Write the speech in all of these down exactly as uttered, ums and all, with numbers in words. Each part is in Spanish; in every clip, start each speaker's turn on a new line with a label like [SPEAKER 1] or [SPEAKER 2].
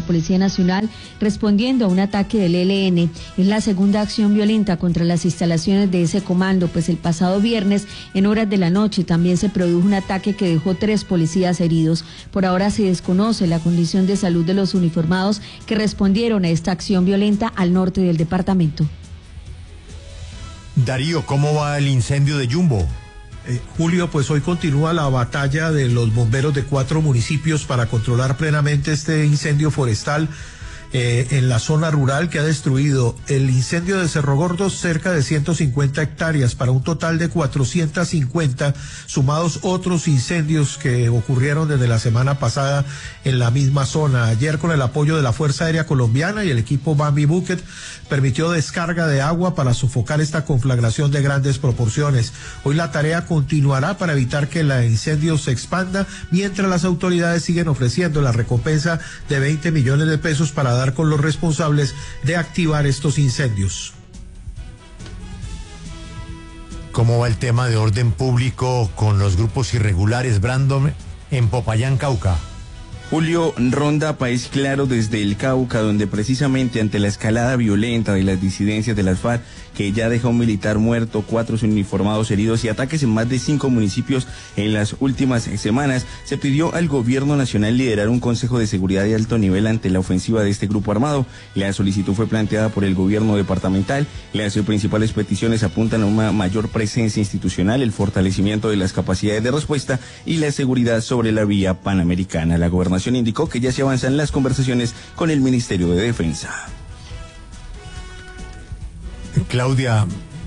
[SPEAKER 1] Policía Nacional respondiendo a un ataque del E L N. Es la segunda acción violenta contra las instalaciones de ese comando, pues el pasado viernes, en horas de la noche, también se produjo un ataque que dejó tres policías heridos. Por ahora se desconoce la condición de salud de los uniformados que respondieron a esta acción violenta al norte del departamento.
[SPEAKER 2] Darío, ¿cómo va el incendio de Jumbo?
[SPEAKER 3] Eh, Julio, pues hoy continúa la batalla de los bomberos de cuatro municipios para controlar plenamente este incendio forestal eh, en la zona rural que ha destruido el incendio de Cerro Gordo cerca de ciento cincuenta hectáreas para un total de cuatrocientos cincuenta, sumados otros incendios que ocurrieron desde la semana pasada en la misma zona. Ayer, con el apoyo de la Fuerza Aérea Colombiana y el equipo Bambi Bucket, permitió descarga de agua para sofocar esta conflagración de grandes proporciones. Hoy la tarea continuará para evitar que el incendio se expanda, mientras las autoridades siguen ofreciendo la recompensa de veinte millones de pesos para dar con los responsables de activar estos incendios.
[SPEAKER 2] ¿Cómo va el tema de orden público con los grupos irregulares, Brandon, en Popayán, Cauca?
[SPEAKER 4] Julio, ronda País Claro desde el Cauca, donde precisamente ante la escalada violenta de las disidencias de las FARC, que ya dejó un militar muerto, cuatro uniformados heridos y ataques en más de cinco municipios en las últimas semanas, se pidió al gobierno nacional liderar un consejo de seguridad de alto nivel ante la ofensiva de este grupo armado. La solicitud fue planteada por el gobierno departamental. Las principales peticiones apuntan a una mayor presencia institucional, el fortalecimiento de las capacidades de respuesta y la seguridad sobre la vía panamericana. La gobernación indicó que ya se avanzan las conversaciones con el Ministerio de Defensa.
[SPEAKER 2] Claudia,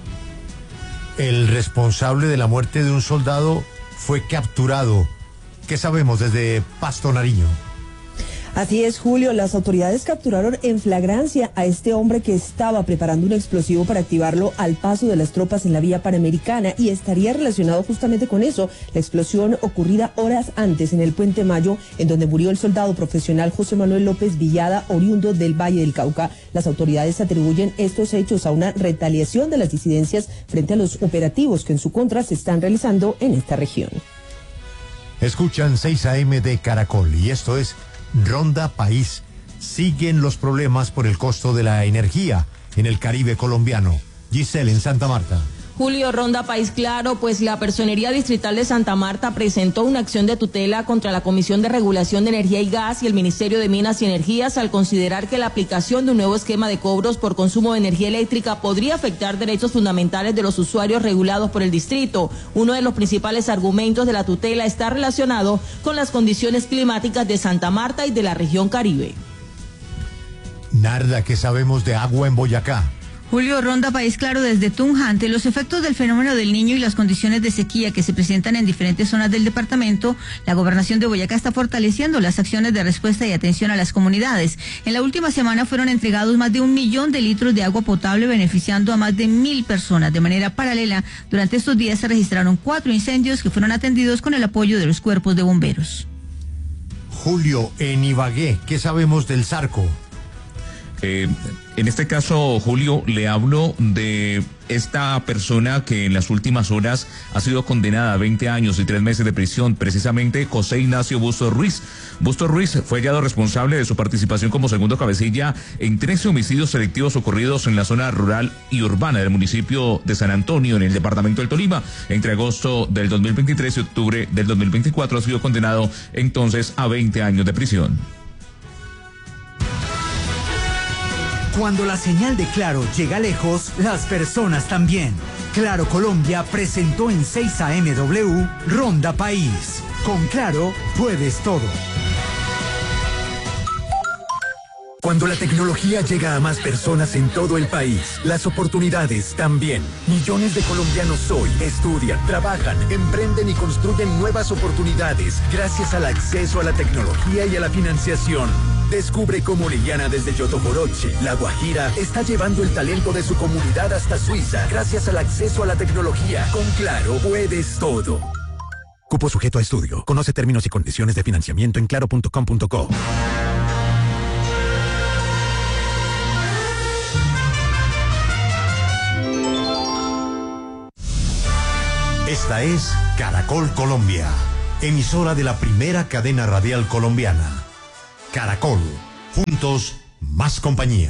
[SPEAKER 2] el responsable de la muerte de un soldado fue capturado. ¿Qué sabemos desde Pasto, Nariño?
[SPEAKER 5] Así es, Julio, las autoridades capturaron en flagrancia a este hombre que estaba preparando un explosivo para activarlo al paso de las tropas en la vía panamericana, y estaría relacionado justamente con eso, la explosión ocurrida horas antes en el Puente Mayo, en donde murió el soldado profesional José Manuel López Villada, oriundo del Valle del Cauca. Las autoridades atribuyen estos hechos a una retaliación de las disidencias frente a los operativos que en su contra se están realizando en esta región.
[SPEAKER 2] Escuchan seis A M de Caracol y esto es Ronda País. Siguen los problemas por el costo de la energía en el Caribe colombiano. Giselle, en Santa Marta.
[SPEAKER 6] Julio, Ronda País Claro, pues la Personería Distrital de Santa Marta presentó una acción de tutela contra la Comisión de Regulación de Energía y Gas y el Ministerio de Minas y Energías al considerar que la aplicación de un nuevo esquema de cobros por consumo de energía eléctrica podría afectar derechos fundamentales de los usuarios regulados por el distrito. Uno de los principales argumentos de la tutela está relacionado con las condiciones climáticas de Santa Marta y de la región Caribe.
[SPEAKER 2] Narda, ¿qué sabemos de agua en Boyacá?
[SPEAKER 7] Julio, Ronda País Claro desde Tunja. Ante los efectos del fenómeno del Niño y las condiciones de sequía que se presentan en diferentes zonas del departamento, la gobernación de Boyacá está fortaleciendo las acciones de respuesta y atención a las comunidades. En la última semana fueron entregados más de un millón de litros de agua potable, beneficiando a más de mil personas. De manera paralela, durante estos días se registraron cuatro incendios que fueron atendidos con el apoyo de los cuerpos de bomberos.
[SPEAKER 2] Julio, en Ibagué, ¿qué sabemos del Zarco?
[SPEAKER 8] Eh, en este caso, Julio, le hablo de esta persona que en las últimas horas ha sido condenada a veinte años y tres meses de prisión, precisamente José Ignacio Bustos Ruiz. Bustos Ruiz fue hallado responsable de su participación como segundo cabecilla en trece homicidios selectivos ocurridos en la zona rural y urbana del municipio de San Antonio, en el departamento del Tolima. Entre agosto del dos mil veintitrés y octubre del dos mil veinticuatro ha sido condenado entonces a veinte años de prisión.
[SPEAKER 9] Cuando la señal de Claro llega lejos, las personas también. Claro Colombia presentó en seis A M W Ronda País. Con Claro puedes todo.
[SPEAKER 10] Cuando la tecnología llega a más personas en todo el país, las oportunidades también. Millones de colombianos hoy estudian, trabajan, emprenden y construyen nuevas oportunidades gracias al acceso a la tecnología y a la financiación. Descubre cómo Liliana desde Yotoboroche, La Guajira, está llevando el talento de su comunidad hasta Suiza gracias al acceso a la tecnología. Con Claro puedes todo. Cupo sujeto a estudio. Conoce términos y condiciones de financiamiento en claro punto com punto co.
[SPEAKER 2] Esta es Caracol Colombia, emisora de la primera cadena radial colombiana. Caracol, Juntos, más compañía.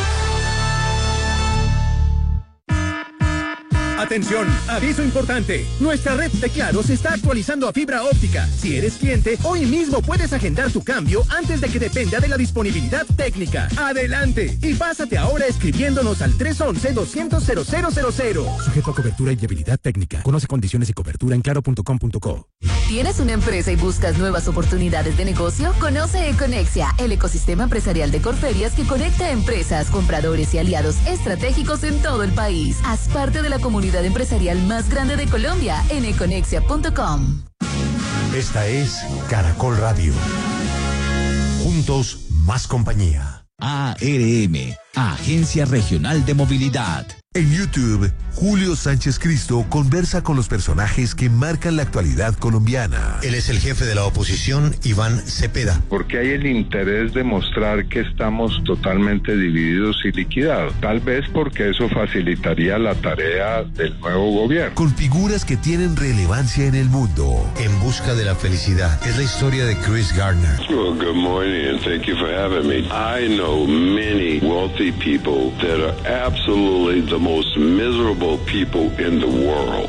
[SPEAKER 11] Atención, aviso importante. Nuestra red de Claro se está actualizando a fibra óptica. Si eres cliente, hoy mismo puedes agendar tu cambio antes de que dependa de la disponibilidad técnica. Adelante y pásate ahora escribiéndonos al tres once, doscientos, cero cero cero cero.
[SPEAKER 12] Sujeto a cobertura y viabilidad técnica. Conoce condiciones y cobertura en claro punto com punto co.
[SPEAKER 13] ¿Tienes una empresa y buscas nuevas oportunidades de negocio? Conoce Econexia, el ecosistema empresarial de Corferias que conecta a empresas, compradores y aliados estratégicos en todo el país. Haz parte de la comunidad empresarial más grande de Colombia en econexia punto com.
[SPEAKER 2] Esta es Caracol Radio. Juntos, más compañía.
[SPEAKER 14] A R M, Agencia Regional de Movilidad.
[SPEAKER 15] En YouTube, Julio Sánchez Cristo conversa con los personajes que marcan la actualidad colombiana.
[SPEAKER 2] Él es el jefe de la oposición, Iván Cepeda.
[SPEAKER 16] Porque hay el interés de mostrar que estamos totalmente divididos y liquidados. Tal vez porque eso facilitaría la tarea del nuevo gobierno.
[SPEAKER 15] Con figuras que tienen relevancia en el mundo.
[SPEAKER 2] En busca de la felicidad. Es la historia de Chris Gardner.
[SPEAKER 17] Well, good morning and thank you for having me. I know many wealthy people that are absolutely the most miserable people in the world.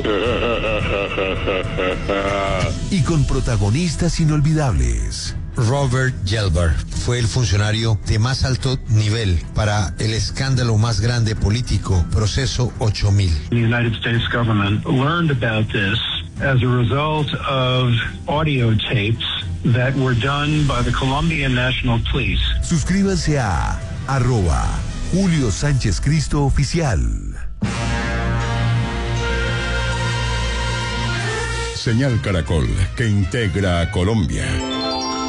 [SPEAKER 15] Y con protagonistas inolvidables.
[SPEAKER 2] Robert Gelbar fue el funcionario de más alto nivel para el escándalo más grande político, Proceso ocho mil.
[SPEAKER 18] The United States government learned about this as a result of audio tapes that were done by the Colombian National Police.
[SPEAKER 15] Suscríbanse a arroba Julio Sánchez Cristo Oficial.
[SPEAKER 19] Señal Caracol, que integra a Colombia.